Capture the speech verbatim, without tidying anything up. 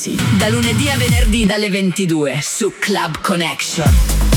Da lunedì a venerdì dalle ventidue su Club Connection.